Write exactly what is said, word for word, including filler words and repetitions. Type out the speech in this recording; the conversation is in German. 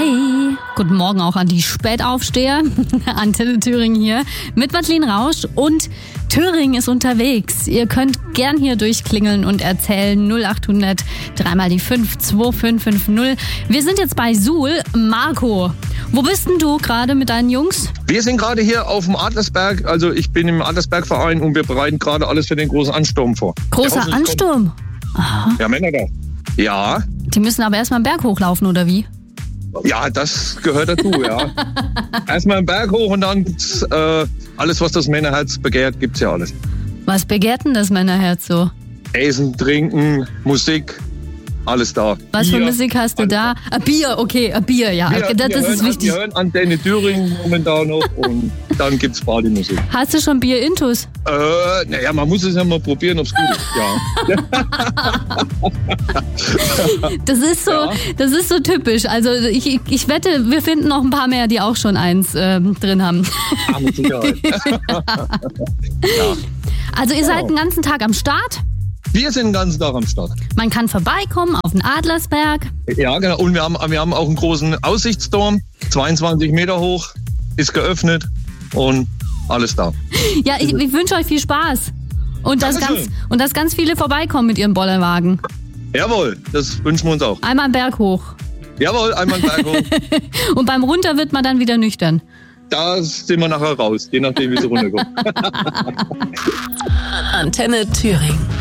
Hi, guten Morgen auch an die Spätaufsteher. Antenne Thüringen hier mit Madeleine Rausch und Thüringen ist unterwegs. Ihr könnt gern hier durchklingeln und erzählen. null acht hundert, dreimal die fünf, zwei fünf fünf null. Wir sind jetzt bei Suhl. Marco, wo bist denn du gerade mit deinen Jungs? Wir sind gerade hier auf dem Adlersberg. Also ich bin im Adlersbergverein und wir bereiten gerade alles für den großen Ansturm vor. Großer Ansturm? Aha. Ja, Männer da. Ja. Die müssen aber erstmal einen Berg hochlaufen, oder wie? Ja, das gehört dazu, ja. Erstmal einen Berg hoch und dann gibt's äh, alles, was das Männerherz begehrt, gibt's ja alles. Was begehrt denn das Männerherz so? Essen, Trinken, Musik, alles da. Was Bier, für Musik hast du da? Ah, Bier, okay, Bier, ja. Wir, okay, das, wir das ist hören, wichtig. Wir hören Antenne Thüringen momentan noch und dann gibt's Partymusik. Hast du schon Bier-Intus? Äh, naja, man muss es ja mal probieren, ob's gut ist, ja. Das ist so, Ja. das ist so typisch. Also ich, ich wette, wir finden noch ein paar mehr, die auch schon eins ähm, drin haben. Ah, mit Sicherheit. Also ihr seid den ganzen Tag am Start. Wir sind den ganzen Tag am Start. Man kann vorbeikommen auf den Adlersberg. Ja, genau. Und wir haben, wir haben auch einen großen Aussichtsturm, zweiundzwanzig Meter hoch, ist geöffnet und alles da. Ja, ich, ich wünsche euch viel Spaß. Und dass, ganz, Dankeschön. und dass ganz viele vorbeikommen mit ihrem Bollerwagen. Jawohl, das wünschen wir uns auch. Einmal einen Berg hoch. Jawohl, einmal einen Berg hoch. Und beim Runter wird man dann wieder nüchtern. Da sind wir nachher raus, je nachdem, wie es runterkommt. Antenne Thüringen.